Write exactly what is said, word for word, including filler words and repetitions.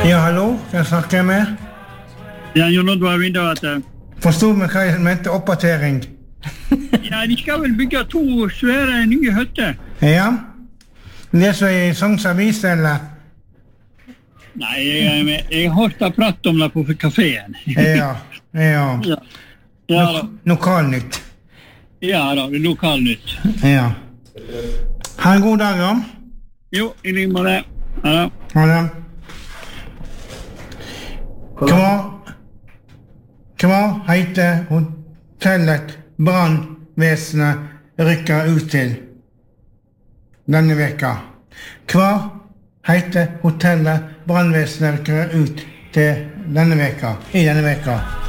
Ja, hallo, hvem snakker jeg med? Ja, Jon Oddvar Vintervater. Forstod meg hva jeg mente oppdatering? Ja, de skal vel bygge to svære nye hytter. Ja, det som er i Sogns Avis, eller? Nei, jeg, jeg har hørt deg prate om det på kaféen. Ja, ja. Ja, ja da. Lokalnytt. Ja da, det er lokalnytt. Ja. Ha en god dag, da. Jo, i like med det. Ja da. Ha det. Hva, hva heter hotellet brannvesenet rykker ut til denne veka? Hva heter hotellet brannvesenet rykker ut til denne veka, i denne veka?